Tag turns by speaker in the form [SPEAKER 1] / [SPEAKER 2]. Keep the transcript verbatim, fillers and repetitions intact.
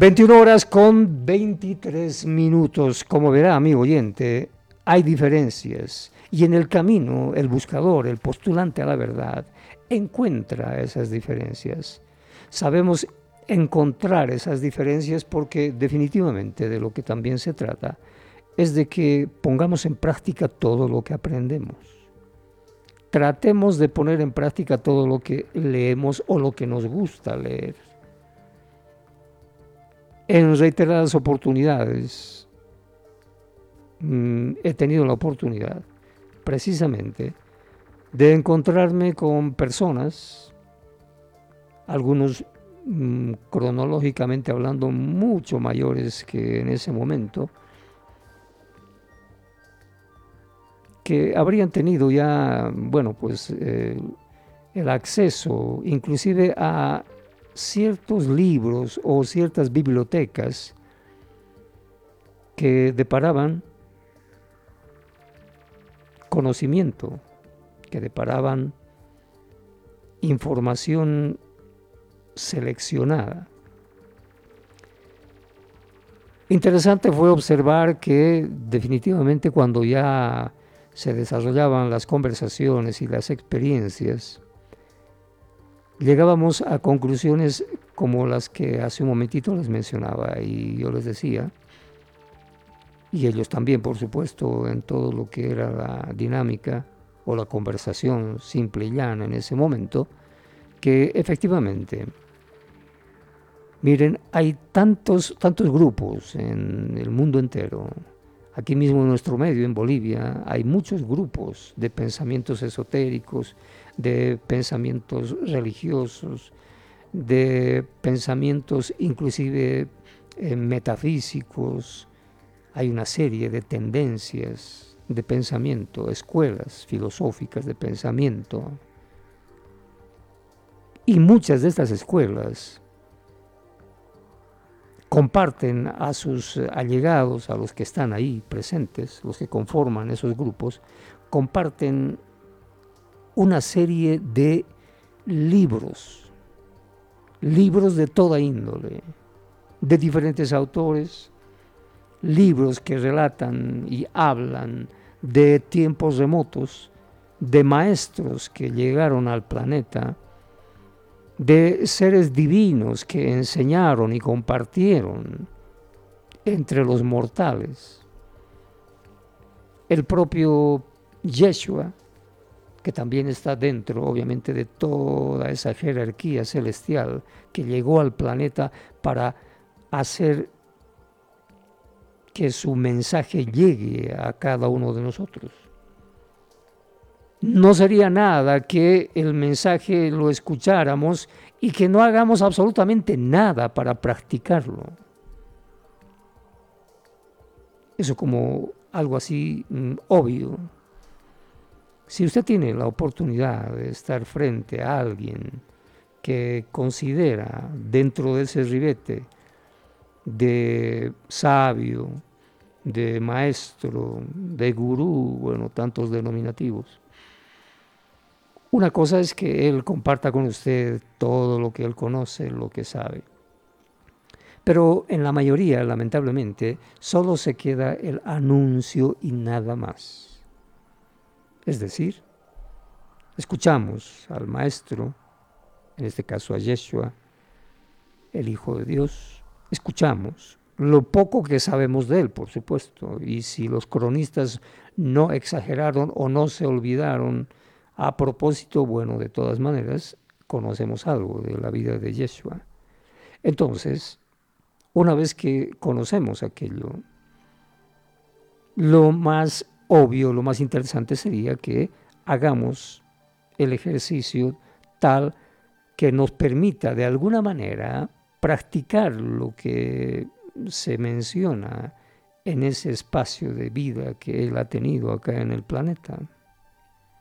[SPEAKER 1] veintiuna horas con veintitrés minutos. Como verá, amigo oyente, hay diferencias. Y en el camino, el buscador, el postulante a la verdad, encuentra esas diferencias. Sabemos encontrar esas diferencias porque definitivamente de lo que también se trata es de que pongamos en práctica todo lo que aprendemos. Tratemos de poner en práctica todo lo que leemos o lo que nos gusta leer. En reiteradas oportunidades mmm, he tenido la oportunidad precisamente de encontrarme con personas, algunos mmm, cronológicamente hablando mucho mayores que en ese momento, que habrían tenido ya, bueno, pues eh, el acceso inclusive a ciertos libros o ciertas bibliotecas que deparaban conocimiento, que deparaban información seleccionada. Interesante fue observar que definitivamente cuando ya se desarrollaban las conversaciones y las experiencias, llegábamos a conclusiones como las que hace un momentito les mencionaba y yo les decía, y ellos también, por supuesto, en todo lo que era la dinámica o la conversación simple y llana en ese momento, que efectivamente, miren, hay tantos, tantos grupos en el mundo entero. Aquí mismo en nuestro medio, en Bolivia, hay muchos grupos de pensamientos esotéricos, de pensamientos religiosos, de pensamientos inclusive eh, metafísicos. Hay una serie de tendencias de pensamiento, escuelas filosóficas de pensamiento. Y muchas de estas escuelas comparten a sus allegados, a los que están ahí presentes, los que conforman esos grupos, comparten una serie de libros, libros de toda índole, de diferentes autores, libros que relatan y hablan de tiempos remotos, de maestros que llegaron al planeta, de seres divinos que enseñaron y compartieron entre los mortales. El propio Yeshua, que también está dentro, obviamente, de toda esa jerarquía celestial que llegó al planeta para hacer que su mensaje llegue a cada uno de nosotros. No sería nada que el mensaje lo escucháramos y que no hagamos absolutamente nada para practicarlo. Eso como algo así mm, obvio. Si usted tiene la oportunidad de estar frente a alguien que considera dentro de ese ribete de sabio, de maestro, de gurú, bueno, tantos denominativos, una cosa es que él comparta con usted todo lo que él conoce, lo que sabe. Pero en la mayoría, lamentablemente, solo se queda el anuncio y nada más. Es decir, escuchamos al maestro, en este caso a Yeshua, el Hijo de Dios, escuchamos lo poco que sabemos de él, por supuesto, y si los cronistas no exageraron o no se olvidaron a propósito, bueno, de todas maneras, conocemos algo de la vida de Yeshua. Entonces, una vez que conocemos aquello, lo más obvio, lo más interesante sería que hagamos el ejercicio tal que nos permita de alguna manera practicar lo que se menciona en ese espacio de vida que él ha tenido acá en el planeta.